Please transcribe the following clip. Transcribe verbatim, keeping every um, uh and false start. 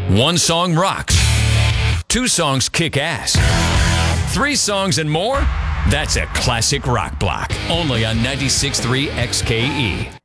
One song rocks. Two songs kick ass. Three songs and more? That's a classic rock block. Only on ninety-six point three X K E.